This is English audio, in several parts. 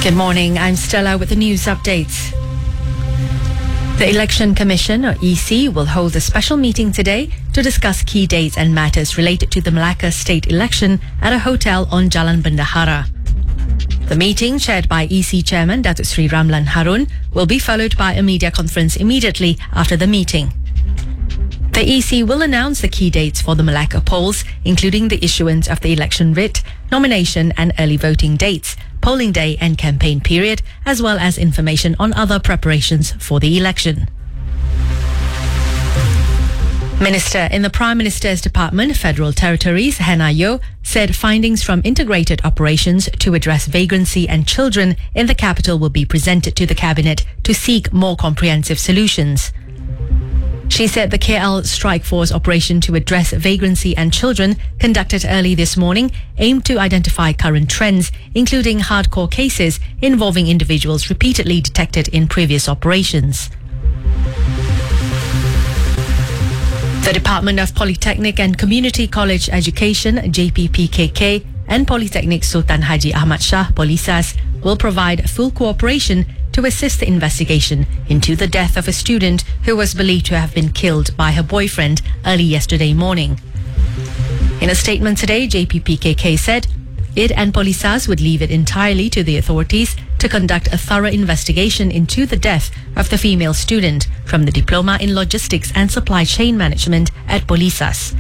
Good morning, I'm Stella with the news updates. The Election Commission, or EC, will hold a special meeting today to discuss key dates and matters related to the Malacca state election at a hotel on Jalan Bendahara. The meeting, chaired by EC Chairman Datuk Sri Ramlan Harun, will be followed by a media conference immediately after the meeting. The EC will announce the key dates for the Malacca polls, including the issuance of the election writ, nomination and early voting dates, polling day and campaign period, as well as information on other preparations for the election. Minister in the Prime Minister's Department, Federal Territories, Hannah Yeoh, said findings from integrated operations to address vagrancy and children in the capital will be presented to the Cabinet to seek more comprehensive solutions. She said the KL Strike Force operation to address vagrancy and children conducted early this morning aimed to identify current trends, including hardcore cases involving individuals repeatedly detected in previous operations. The Department of Polytechnic and Community College Education, JPPKK, and Polytechnic Sultan Haji Ahmad Shah, Polisas, will provide full cooperation to assist the investigation into the death of a student who was believed to have been killed by her boyfriend early yesterday morning. In a statement today, JPPKK said it and Polisas would leave it entirely to the authorities to conduct a thorough investigation into the death of the female student from the Diploma in Logistics and Supply Chain Management at Polisas.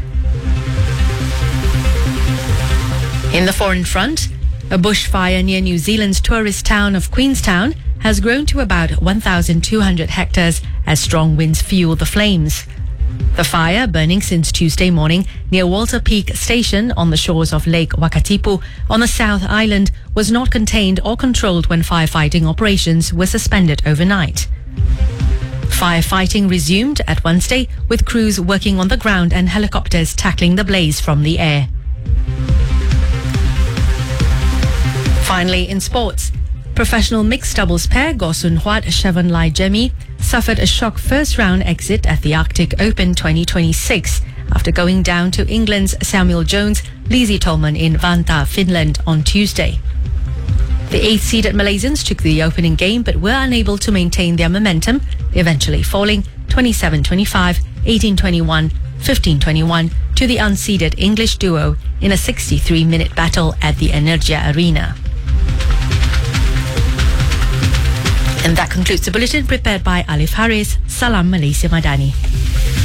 In the foreign front, a bushfire near New Zealand's tourist town of Queenstown has grown to about 1,200 hectares as strong winds fuel the flames. The fire, burning since Tuesday morning near Walter Peak Station on the shores of Lake Wakatipu on the South Island, was not contained or controlled when firefighting operations were suspended overnight. Firefighting resumed at Wednesday, with crews working on the ground and helicopters tackling the blaze from the air. Finally, in sports, professional mixed doubles pair Gosun Huat Shevonlai Jemi suffered a shock first-round exit at the Arctic Open 2026 after going down to England's Samuel Jones, Lizzie Tolman in Vantaa, Finland on Tuesday. The 8th-seeded Malaysians took the opening game but were unable to maintain their momentum, eventually falling 27-25, 18-21, 15-21 to the unseeded English duo in a 63-minute battle at the Energia Arena. And that concludes the bulletin prepared by Alif Haris. Salam Malaysia Madani.